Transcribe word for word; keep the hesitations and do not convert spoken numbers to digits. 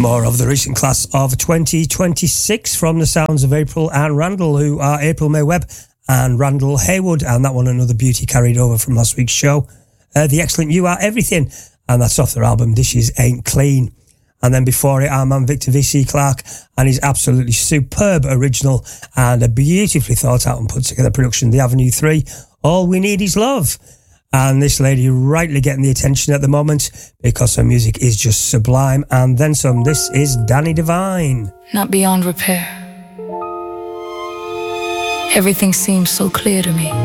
More of the recent class of twenty twenty-six from the sounds of April and Randall, who are April May Webb and Randall Haywood, and that one another beauty carried over from last week's show. Uh, the excellent You Are Everything, and that's off their album Dishes Ain't Clean. And then before it, our man Victor V C Clark and his absolutely superb original and a beautifully thought out and put together production, The Avenue three, All We Need Is Love. And this lady rightly getting the attention at the moment because her music is just sublime. And then some. This is Danny Devine. Not beyond repair. Everything seems so clear to me.